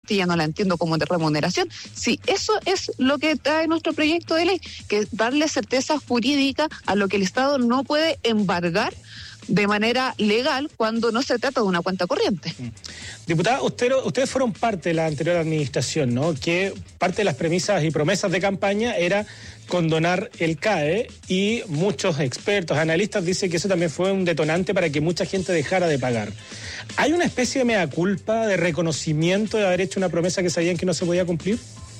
parte ya no la entiendo como de remuneración. Sí, eso es lo que trae nuestro proyecto de ley, que darle certeza jurídica a lo que el Estado no puede embargar de manera legal cuando no se trata de una cuenta corriente. Diputada, ustedes fueron parte de la anterior administración, ¿no? Que parte de las premisas y promesas de campaña era condonar el CAE, y muchos expertos, analistas dicen que eso también fue un detonante para que mucha gente dejara de pagar. ¿Hay una especie de mea culpa, de reconocimiento de haber hecho una promesa que sabían que no se podía cumplir?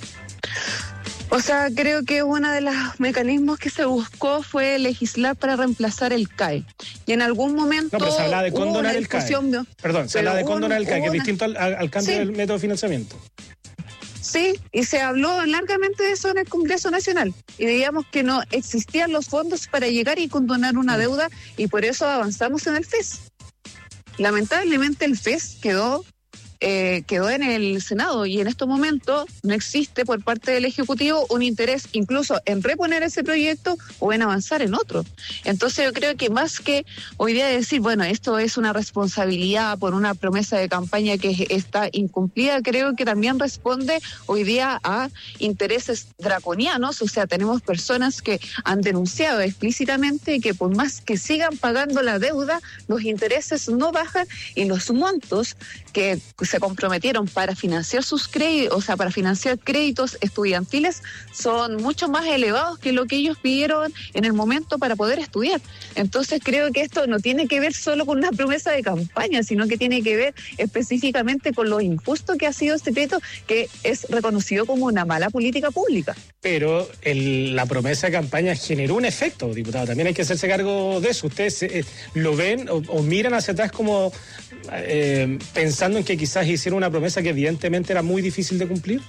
O sea, creo que uno de los mecanismos que se buscó fue legislar para reemplazar el CAE. Y en algún momento... No, pero se habla de condonar el CAE. Perdón, se habla de condonar el CAE, que es distinto al cambio del método de financiamiento. Sí, y se habló largamente de eso en el Congreso Nacional. Y digamos que no existían los fondos para llegar y condonar una deuda, y por eso avanzamos en el FES. Lamentablemente el FES quedó en el Senado, y en estos momentos no existe por parte del Ejecutivo un interés incluso en reponer ese proyecto o en avanzar en otro. Entonces yo creo que más que hoy día decir, bueno, esto es una responsabilidad por una promesa de campaña que está incumplida, creo que también responde hoy día a intereses draconianos. O sea, tenemos personas que han denunciado explícitamente que por más que sigan pagando la deuda, los intereses no bajan, y los montos que se comprometieron para financiar sus créditos, o sea, para financiar créditos estudiantiles, son mucho más elevados que lo que ellos pidieron en el momento para poder estudiar. Entonces creo que esto no tiene que ver solo con una promesa de campaña, sino que tiene que ver específicamente con lo injusto que ha sido este crédito, que es reconocido como una mala política pública. Pero la promesa de campaña generó un efecto, diputado. También hay que hacerse cargo de eso. ¿Ustedes lo ven o miran hacia atrás como pensando en que quizás hicieron una promesa que evidentemente era muy difícil de cumplir?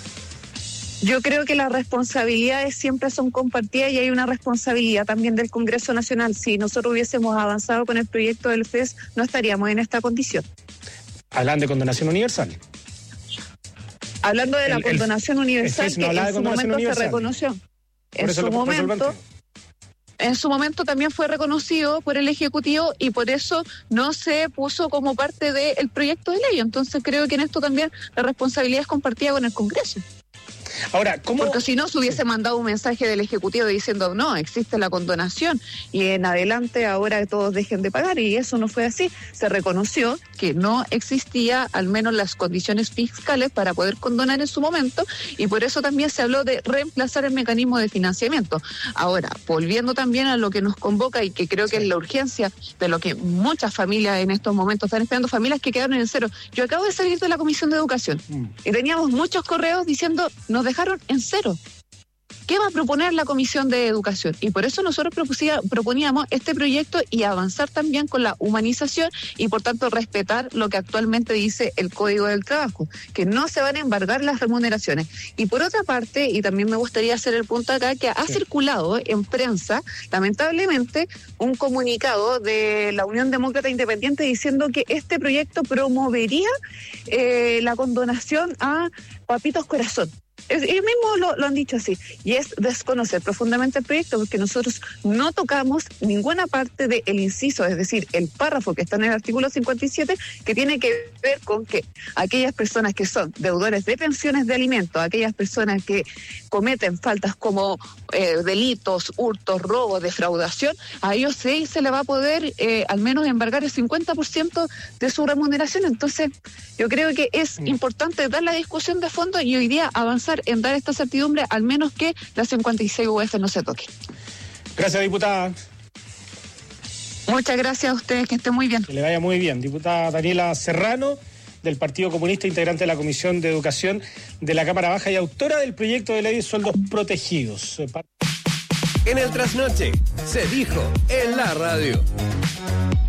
Yo creo que las responsabilidades siempre son compartidas, y hay una responsabilidad también del Congreso Nacional. Si nosotros hubiésemos avanzado con el proyecto del FES, no estaríamos en esta condición. Hablan de condonación universal. Hablando de la condonación universal, que en su momento se reconoció. En su momento también fue reconocido por el Ejecutivo, y por eso no se puso como parte del proyecto de ley. Entonces creo que en esto también la responsabilidad es compartida con el Congreso. Ahora, ¿cómo? Porque si no, se hubiese mandado un mensaje del Ejecutivo diciendo, no, existe la condonación y en adelante ahora todos dejen de pagar, y eso no fue así. Se reconoció que no existía al menos las condiciones fiscales para poder condonar en su momento, y por eso también se habló de reemplazar el mecanismo de financiamiento. Ahora, volviendo también a lo que nos convoca, y que creo que es la urgencia de lo que muchas familias en estos momentos están esperando, familias que quedaron en cero. Yo acabo de salir de la Comisión de Educación y teníamos muchos correos diciendo, nos dejaron en cero. ¿Qué va a proponer la Comisión de Educación? Y por eso nosotros proponíamos este proyecto, y avanzar también con la humanización, y por tanto respetar lo que actualmente dice el Código del Trabajo, que no se van a embargar las remuneraciones. Y por otra parte, y también me gustaría hacer el punto acá, que ha circulado en prensa, lamentablemente, un comunicado de la Unión Demócrata Independiente diciendo que este proyecto promovería la condonación a papitos corazón. Ellos mismos lo han dicho así, y es desconocer profundamente el proyecto, porque nosotros no tocamos ninguna parte del inciso, es decir, el párrafo que está en el artículo 57, que tiene que ver con que aquellas personas que son deudores de pensiones de alimentos, aquellas personas que cometen faltas como delitos, hurtos, robos, defraudación, a ellos sí se le va a poder al menos embargar el 50% de su remuneración. Entonces, yo creo que es importante dar la discusión de fondo, y hoy día avanzar en dar esta certidumbre, al menos que la 56 UF no se toque. Gracias, diputada. Muchas gracias a ustedes, que estén muy bien. Que le vaya muy bien. Diputada Daniela Serrano, del Partido Comunista, integrante de la Comisión de Educación de la Cámara Baja y autora del proyecto de ley de sueldos protegidos. En el Trasnoche se dijo en la radio.